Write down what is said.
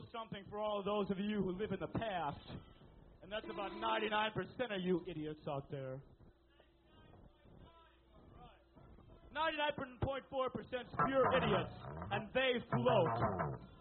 something for all of those of you who live in the past. And that's about 99% of you idiots out there. 99.4% pure idiots, and they float.